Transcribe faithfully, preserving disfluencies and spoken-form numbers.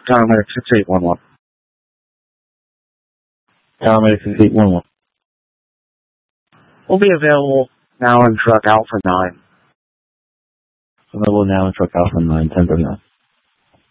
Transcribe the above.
Paramedic six eight one one. Paramedic six eight one one. Will be available now in truck Alpha nine. Available now in truck Alpha nine, ten thirty-nine.